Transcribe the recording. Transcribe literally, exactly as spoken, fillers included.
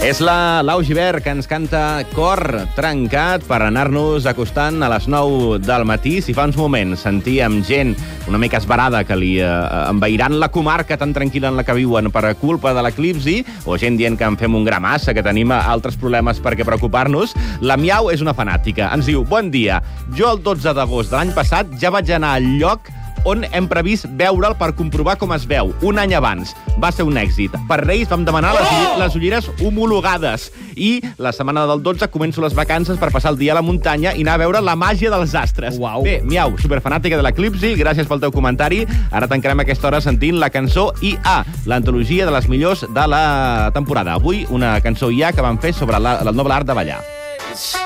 És la Lau Gibert que ens canta Cor trencat per anar-nos acostant a les nou del matí. Si fa uns moments sentíem gent una mica esbarada que li eh, envairan la comarca tan tranquil·la en la que viuen per culpa de l'eclipsi, o gent dient que en fem un gra massa, que tenim altres problemes per què preocupar-nos, la Miau és una fanàtica. Ens diu, bon dia, jo el dotze d'agost de l'any passat ja vaig anar al lloc on hem previst veure'l per comprovar com es veu, un any abans. Va ser un èxit. Per Reis vam demanar les, oh! les ulleres homologades. I la setmana del dotze començo les vacances per passar el dia a la muntanya i anar a veure la màgia dels astres. Uau. Bé, Miau, superfanàtica de l'eclipsi, gràcies pel teu comentari. Ara tancarem aquesta hora sentint la cançó I A, l'antologia de les millors de la temporada. Avui, una cançó I A que van fer sobre la, el noble art de ballar.